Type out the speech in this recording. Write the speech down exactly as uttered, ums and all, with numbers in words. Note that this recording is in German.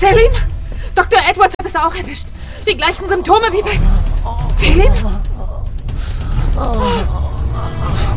Selim? Doktor Edwards hat es auch erwischt. Die gleichen Symptome wie bei... Selim?